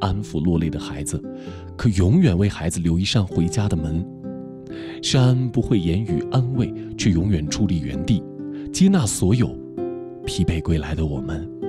安抚落泪的孩子，可永远为孩子留一扇回家的门。山安不会言语安慰，却永远伫立原地，接纳所有疲惫归来的我们。